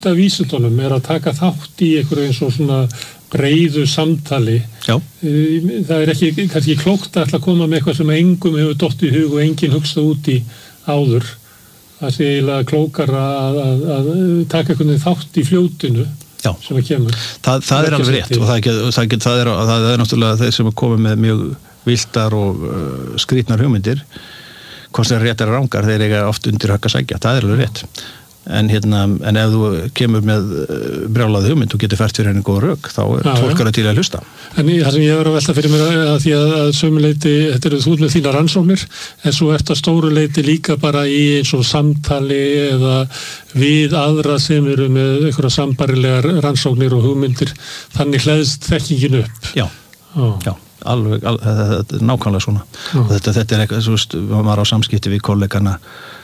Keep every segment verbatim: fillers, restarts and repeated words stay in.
af vísindunum er að taka þátt í einhverju eins og svona breiðu samtali. Já. Það er ekki, kannski klókt að ætla að koma með eitthvað sem engum hefur dottið í hug og enginn hugsað út í áður. Það sé eiginlega klókar að, að, að taka einhvern veginn þátt í fljótinu. Já. Sem að kemur. Það, það er alveg rétt og það er, það, er, það, er, það er náttúrulega þeir sem er komið með mjög viltar og uh, skrýtnar hugmyndir, hvort sem er réttar og rangar, þeir eiga oft undir högg að sækja. Það er alveg rétt. En, hérna, en ef þú kemur með brjálaði hugmynd og getur fært fyrir henni góð rök, þá er fólk að til að hlusta. En það sem ég var að velta fyrir mér að því að, að sömuleyti, þetta eru þú með þína rannsóknir, en svo eftir að stóru leyti líka bara í eins og samtali eða við aðra sem eru með einhverja sambarilegar rannsóknir og hugmyndir, þannig hleðst þekkingin upp. Já, Ó. já. Alveg, al, þetta er nákvæmlega svona. Ó. Og þetta, þetta er eitthvað, svo veist, maður á samskipti við kollegana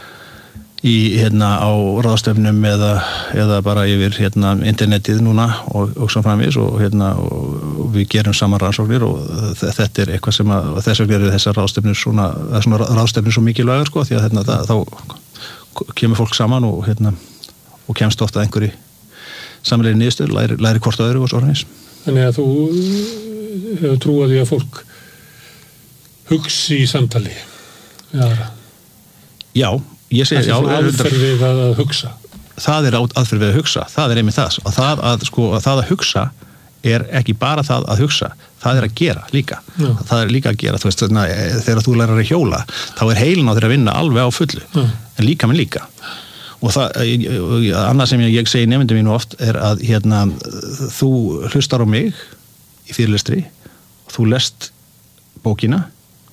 í hérna á ráðstefnum eða, eða bara yfir hérna internetið núna og, og svo framvís og hérna og, og við gerum saman rannsóknir og þetta er eitthvað sem að þess vegna eru þessar ráðstefnur svona, svona ráðstefnur svo mikilvægar sko því að hérna það, þá kemur fólk saman og hérna og kemst ofta einhverju samlega niðurstöðu, læri, læri hvort öðru og svo framvís. Þannig að þú hefur trúað því að fólk hugsi í samtali við aðra. Já. Ég segi, já, aðferð við að hugsa. Það er aðferð við að hugsa, það er einmitt það. Og það að, sko, það að hugsa er ekki bara það að hugsa, það er að gera líka. Já. Það er líka að gera, þú veist, þegar þú lærir að hjóla, þá er heilin á þér að vinna alveg á fullu, Já. En líka með líka. Og það, annað sem ég segi nemyndum mínu oft er að hérna, þú hlustar á mig í fyrirlestri, þú lest bókina,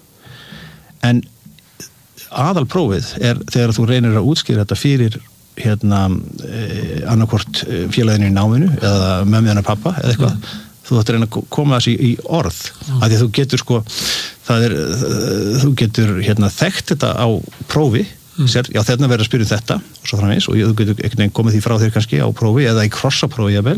en aðalprófið er þegar þú reynir að útskýra þetta fyrir hérna eh, annarkvort félaginu í náminu eða mömmu hennar pappa eða eitthvað mm. þú ættir að reyna að koma þessi í orð mm. af því að þú getur sko það er, þú getur hérna þekkt þetta á prófi mm. sér, já þarna verður að spyrja um þetta og svo framvegis og þú getur einhvern veginn komið því frá þér kannski á prófi eða í krossaprófi jafnvel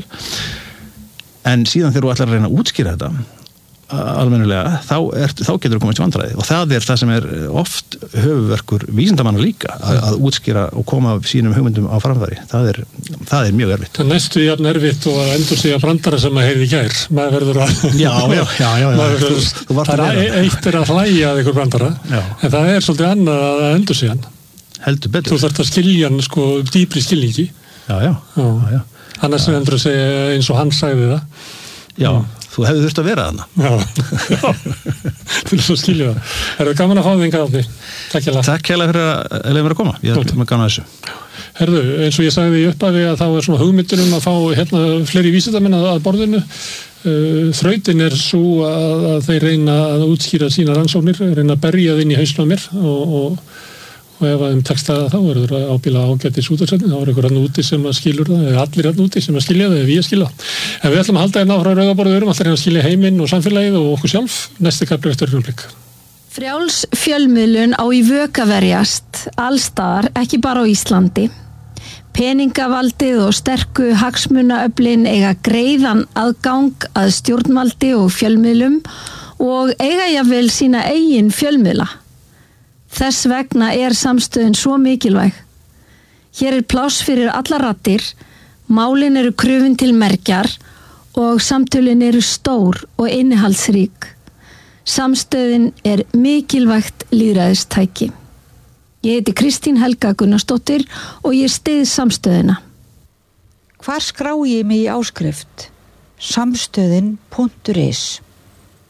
en síðan þegar þú ætlar að reyna að útskýra þetta almennilega, þá, er, þá getur þú komið til vandræði og það er það sem er oft höfuverkur vísindamanna líka að, að útskýra og koma sínum hugmyndum á framfæri það er, það er mjög erfitt. Það næstu jafn erfitt og að endur sig að brandara sem að heyrði í gær maður verður að já, já, já, já, já. Verður, þú, þú það er eitt er að hlæja að ykkur brandara já. En það er svolítið annað að endur sig hann heldur betur. Þú þarft að skilja hann sko dýpri skilningi já, já, já, já. Annars er endur að segja eins og hann sagði það já, þú hefði þurft að vera þarna. Já, já. Til þess að skilja það. Er það gaman að fá þig hingað Árni? Takk hérlega. Takk hérlega fyrir að leiða mér að koma. Ég er með gaman að þessu. Herðu, eins og ég sagði í upphafi að þá er svona hugmyndunum að fá hérna fleiri vísindamenn að, að borðinu. Uh, þrautin er svo að, að þeir reyna að útskýra sína rannsóknir, reyna að berja þinn í hausnum á mér og, og og ef að þeim tekst það þá er það ábíla ágætis útvarpsefni, þá er einhver hann úti sem að skilur það, eða allir hann úti sem að skilja það, eða við að skilja það. En við ætlum að halda hérna áfram rauðaborðu, við erum alltaf að skilja heiminn og samfélagið og okkur sjálf, næsti kapli eftir augnablik. Frjáls fjölmiðlun á í vök að verjast, allstaðar, ekki bara á Íslandi. Peningavaldið og sterku hagsmunaöflin eiga greiðan aðgang að stjórnvaldi og fjölmiðlum og eiga jafnvel sína eigin fjölmiðla. Þess vegna er samstöðin svo mikilvæg. Hér er pláss fyrir alla raddir, málin eru krufin til mergjar og samtölin eru stór og innihaldsrík. Samstöðin er mikilvægt lýðræðistæki. Ég heiti Kristín Helga Gunnarsdóttir og ég styð samstöðina. Hvar skrái ég mig í áskrift? samstöðin punktur is